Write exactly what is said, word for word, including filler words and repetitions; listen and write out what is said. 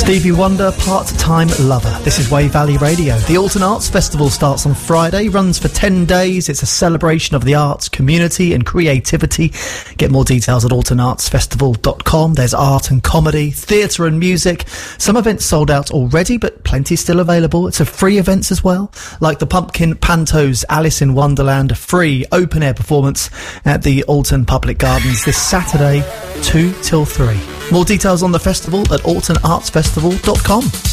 Stevie Wonder, Part-Time Lover. This is Wave Valley Radio. The Alton Arts Festival starts on Friday, runs for ten days. It's a celebration of the arts, community and creativity. Get more details at alton arts festival dot com. There's art and comedy, theatre and music. Some events sold out already, but plenty still available. It's a free events as well, like the Pumpkin Pantos Alice in Wonderland, a free open-air performance at the Alton Public Gardens this Saturday, two till three. More details on the festival at alton arts festival dot com.